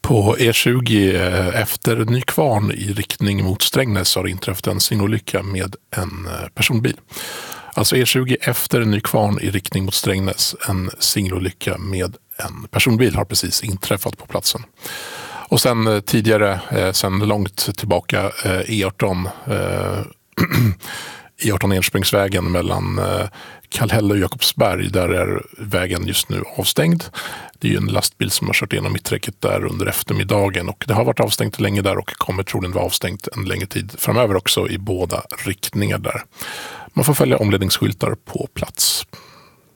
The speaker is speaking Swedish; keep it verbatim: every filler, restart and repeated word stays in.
På E tjugo efter Nykvarn i riktning mot Strängnäs har det inträffat en singelolycka med en personbil. Alltså E tjugo efter Nykvarn i riktning mot Strängnäs, en singelolycka med en personbil har precis inträffat på platsen. Och sen tidigare, sen långt tillbaka, E arton, E arton Ensprängsvägen mellan Kallhäll och Jakobsberg, där är vägen just nu avstängd. Det är ju en lastbil som har kört igenom mitträcket där under eftermiddagen och det har varit avstängt länge där och kommer troligen vara avstängt en längre tid framöver också i båda riktningar där. Man får följa omledningsskyltar på plats.